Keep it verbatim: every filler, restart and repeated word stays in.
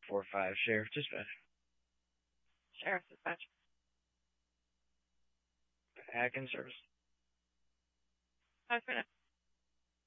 four five, Sheriff Dispatch. Sheriff Dispatch. Hack in service. Five minutes.